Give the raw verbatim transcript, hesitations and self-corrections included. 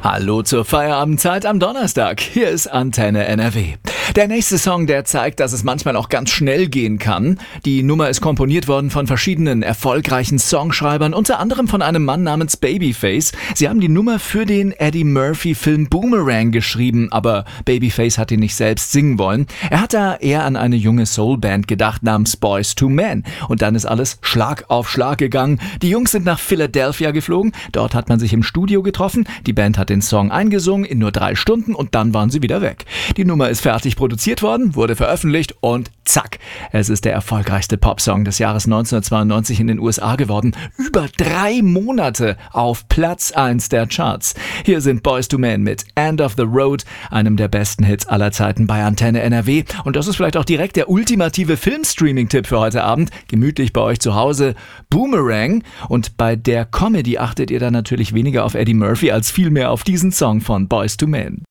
Hallo zur Feierabendzeit am Donnerstag. Hier ist Antenne N R W. Der nächste Song, der zeigt, dass es manchmal auch ganz schnell gehen kann. Die Nummer ist komponiert worden von verschiedenen erfolgreichen Songschreibern, unter anderem von einem Mann namens Babyface. Sie haben die Nummer für den Eddie Murphy-Film Boomerang geschrieben, aber Babyface hat ihn nicht selbst singen wollen. Er hat da eher an eine junge Soulband gedacht namens Boyz two Men. Und dann ist alles Schlag auf Schlag gegangen. Die Jungs sind nach Philadelphia geflogen. Dort hat man sich im Studio getroffen. Die Band hat den Song eingesungen in nur drei Stunden und dann waren sie wieder weg. Die Nummer ist fertig produziert worden, wurde veröffentlicht und zack, es ist der erfolgreichste Popsong des Jahres neunzehnhundertzweiundneunzig in den U S A geworden. Über drei Monate auf Platz eins der Charts. Hier sind Boyz two Men mit End of the Road, einem der besten Hits aller Zeiten bei Antenne N R W. Und das ist vielleicht auch direkt der ultimative Filmstreaming-Tipp für heute Abend. Gemütlich bei euch zu Hause. Boomerang. Und bei der Comedy achtet ihr dann natürlich weniger auf Eddie Murphy als vielmehr auf diesen Song von Boyz two Men.